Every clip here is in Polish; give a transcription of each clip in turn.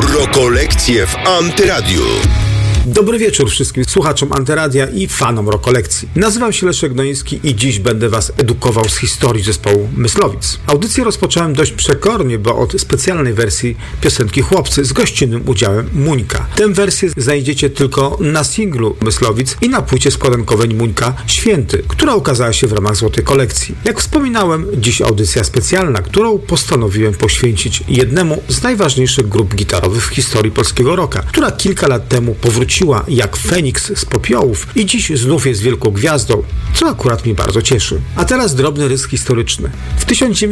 Rokolekcje w Antyradiu. Dobry wieczór wszystkim słuchaczom Antyradia i fanom Rokolekcji. Nazywam się Leszek Gnoński i dziś będę Was edukował z historii zespołu Myslowic. Audycję rozpocząłem dość przekornie, bo od specjalnej wersji piosenki Chłopcy z gościnnym udziałem Muńka. Tę wersję znajdziecie tylko na singlu Myslowic i na płycie składankowej Muńka Święty, która ukazała się w ramach Złotej Kolekcji. Jak wspominałem, dziś audycja specjalna, którą postanowiłem poświęcić jednemu z najważniejszych grup gitarowych w historii polskiego rocka, która kilka lat temu powróciła jak Feniks z popiołów i dziś znów jest wielką gwiazdą, co akurat mnie bardzo cieszy. A teraz drobny rys historyczny. W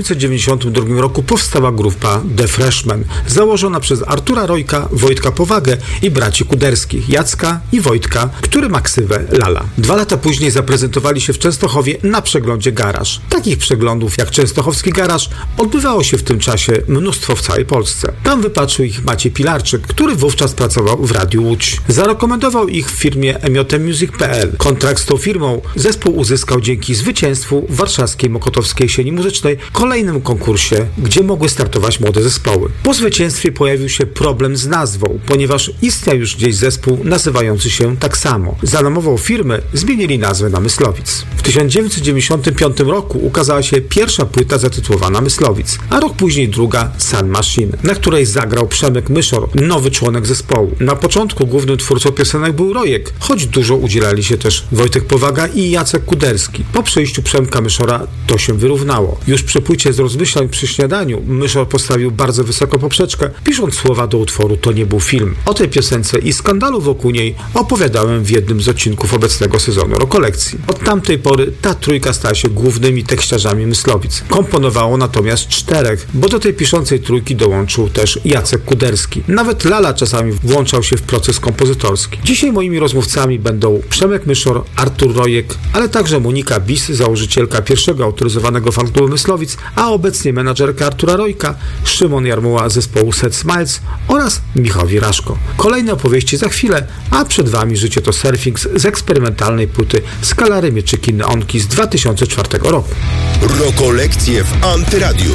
1992 roku powstała grupa The Freshmen, założona przez Artura Rojka, Wojtka Powagę i braci Kuderskich, Jacka i Wojtka, który ma ksywę Lala. 2 lata później zaprezentowali się w Częstochowie na przeglądzie Garaż. Takich przeglądów jak Częstochowski Garaż odbywało się w tym czasie mnóstwo w całej Polsce. Tam wypatrzył ich Maciej Pilarczyk, który wówczas pracował w Radiu Łódź. Zarekomendował ich w firmie emiotemusic.pl. Kontrakt z tą firmą zespół uzyskał dzięki zwycięstwu w warszawskiej Mokotowskiej Jesieni Muzycznej, kolejnym konkursie, gdzie mogły startować młode zespoły. Po zwycięstwie pojawił się problem z nazwą, ponieważ istniał już gdzieś zespół nazywający się tak samo. Za namową firmy zmienili nazwę na Myslowic. W 1995 roku ukazała się pierwsza płyta zatytułowana Myslowic, a rok później druga Sun Machine, na której zagrał Przemek Myszor, nowy członek zespołu. Na początku głównym twórcą piosenek był Rojek, choć dużo udzielali się też Wojtek Powaga i Jacek Kuderski. Po przyjściu Przemka Myszora to się wyrównało. Już przy płycie z rozmyślań przy śniadaniu Myszor postawił bardzo wysoko poprzeczkę, pisząc słowa do utworu To nie był film. O tej piosence i skandalu wokół niej opowiadałem w jednym z odcinków obecnego sezonu Rokolekcji. Od tamtej pory ta trójka stała się głównymi tekściarzami Myslowic. Komponowało natomiast 4, bo do tej piszącej trójki dołączył też Jacek Kuderski. Nawet Lala czasami włączał się w proces kompozytorski. Dzisiaj moimi rozmówcami będą Przemek Myszor, Artur Rojek, ale także Monika Bis, założycielka pierwszego autoryzowanego fanklubu Myslowic, a obecnie menadżerka Artura Rojka, Szymon Jarmuła z zespołu Set Smiles oraz Michał Wiraszko. Kolejne opowieści za chwilę, a przed Wami Życie to surfing z eksperymentalnej płyty Skalary Mieczyki Neonki z 2004 roku. Rokolekcje w Antyradiu.